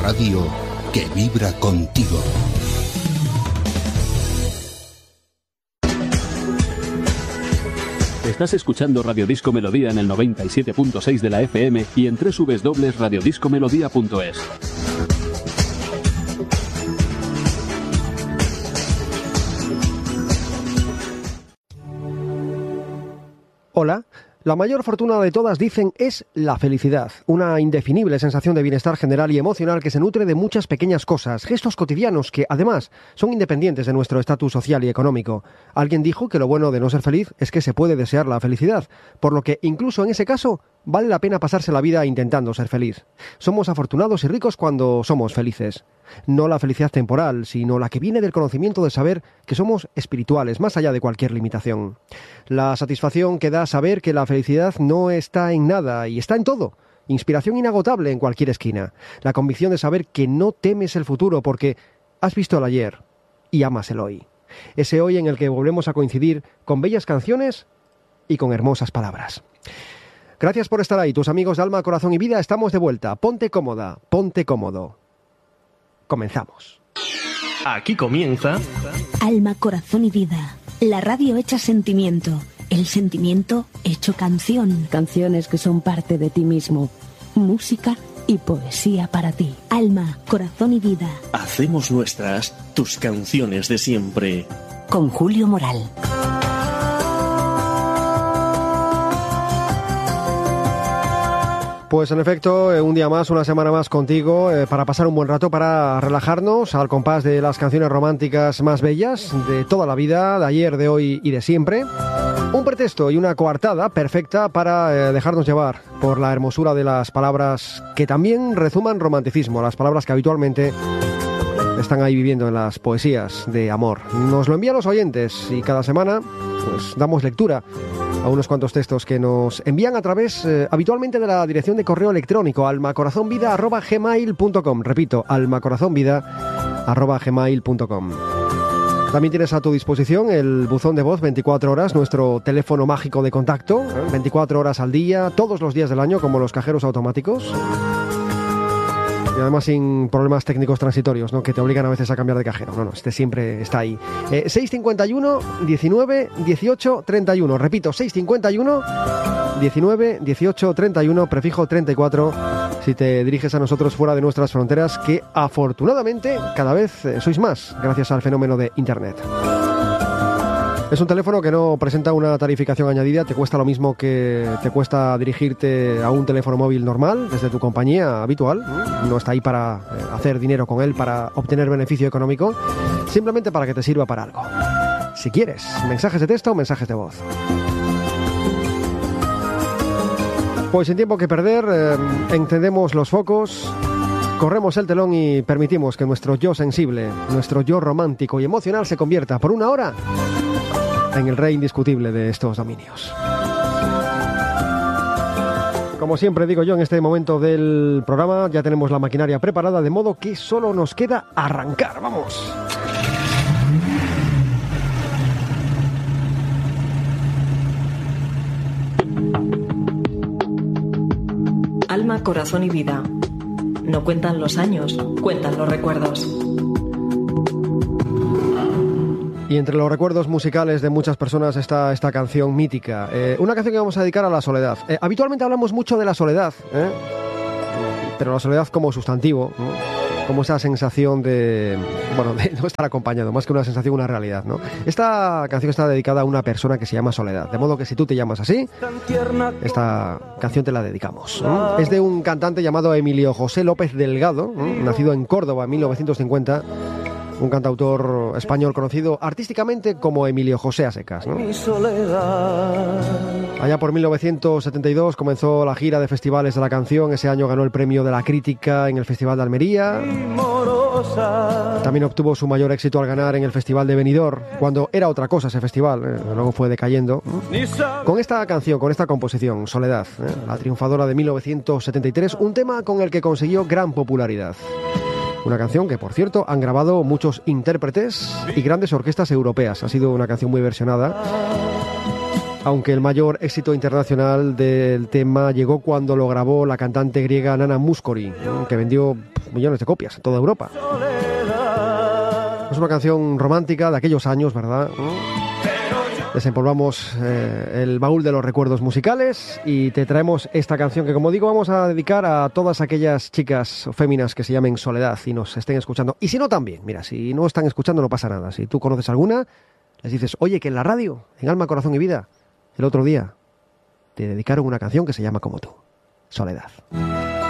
radio que vibra contigo. Estás escuchando Radio Disco Melodía en el 97.6 de la FM y en www.radiodiscomelodía.es. Hola. La mayor fortuna de todas, dicen, es la felicidad, una indefinible sensación de bienestar general y emocional que se nutre de muchas pequeñas cosas, gestos cotidianos que, además, son independientes de nuestro estatus social y económico. Alguien dijo que lo bueno de no ser feliz es que se puede desear la felicidad, por lo que, incluso en ese caso, vale la pena pasarse la vida intentando ser feliz. Somos afortunados y ricos cuando somos felices. No la felicidad temporal, sino la que viene del conocimiento de saber que somos espirituales, más allá de cualquier limitación. La satisfacción que da saber que la felicidad no está en nada y está en todo. Inspiración inagotable en cualquier esquina. La convicción de saber que no temes el futuro porque has visto el ayer y amas el hoy. Ese hoy en el que volvemos a coincidir con bellas canciones y con hermosas palabras. Gracias por estar ahí, tus amigos de Alma, Corazón y Vida. Estamos de vuelta. Ponte cómoda, ponte cómodo. Comenzamos. Aquí comienza Alma, Corazón y Vida, la radio hecha sentimiento, el sentimiento hecho canción. Canciones que son parte de ti mismo, música y poesía para ti. Alma, Corazón y Vida. Hacemos nuestras tus canciones de siempre. Con Julio Moral. Pues en efecto, un día más, una semana más contigo, para pasar un buen rato, para relajarnos al compás de las canciones románticas más bellas de toda la vida, de ayer, de hoy y de siempre. Un pretexto y una coartada perfecta para dejarnos llevar por la hermosura de las palabras que también rezuman romanticismo, las palabras que habitualmente están ahí viviendo en las poesías de amor. Nos lo envían los oyentes y cada semana pues damos lectura a unos cuantos textos que nos envían a través habitualmente de la dirección de correo electrónico almacorazonvida@gmail.com. Repito, almacorazonvida@gmail.com. También tienes a tu disposición el buzón de voz 24 horas, nuestro teléfono mágico de contacto, 24 horas al día, todos los días del año, como los cajeros automáticos. Y además sin problemas técnicos transitorios, ¿no?, que te obligan a veces a cambiar de cajero. No, este siempre está ahí. 651 19 18 31. Repito, 651 19 18 31, prefijo 34, si te diriges a nosotros fuera de nuestras fronteras, que afortunadamente cada vez sois más, gracias al fenómeno de Internet. Es un teléfono que no presenta una tarificación añadida, te cuesta lo mismo que te cuesta dirigirte a un teléfono móvil normal desde tu compañía habitual. No está ahí para hacer dinero con él, para obtener beneficio económico, simplemente para que te sirva para algo. Si quieres, mensajes de texto o mensajes de voz. Pues sin tiempo que perder, encendemos los focos, corremos el telón y permitimos que nuestro yo sensible, nuestro yo romántico y emocional se convierta por una hora en el rey indiscutible de estos dominios. Como siempre digo yo en este momento del programa, ya tenemos la maquinaria preparada, de modo que solo nos queda arrancar. ¡Vamos! Alma, Corazón y Vida. No cuentan los años, cuentan los recuerdos. Y entre los recuerdos musicales de muchas personas está esta canción mítica. Una canción que vamos a dedicar a la soledad. Habitualmente hablamos mucho de la soledad, pero la soledad como sustantivo, ¿no? Como esa sensación de no estar acompañado, más que una sensación, una realidad, ¿no? Esta canción está dedicada a una persona que se llama Soledad, de modo que si tú te llamas así, esta canción te la dedicamos, ¿no? Es de un cantante llamado Emilio José López Delgado, ¿no?, nacido en Córdoba en 1950, un cantautor español conocido artísticamente como Emilio José a secas, ¿no? Allá por 1972 comenzó la gira de festivales de la canción. Ese año ganó el premio de la crítica en el Festival de Almería. También obtuvo su mayor éxito al ganar en el Festival de Benidorm, cuando era otra cosa ese festival, luego fue decayendo. Con esta canción, con esta composición, Soledad, la triunfadora de 1973, un tema con el que consiguió gran popularidad. Una canción que, por cierto, han grabado muchos intérpretes y grandes orquestas europeas. Ha sido una canción muy versionada. Aunque el mayor éxito internacional del tema llegó cuando lo grabó la cantante griega Nana Mouskouri, que vendió millones de copias en toda Europa. Es una canción romántica de aquellos años, ¿verdad? Desempolvamos el baúl de los recuerdos musicales y te traemos esta canción que, como digo, vamos a dedicar a todas aquellas chicas o féminas que se llamen Soledad y nos estén escuchando. Y si no, también, mira, si no están escuchando no pasa nada. Si tú conoces alguna, les dices, oye, que en la radio, en Alma, Corazón y Vida, el otro día te dedicaron una canción que se llama como tú, Soledad.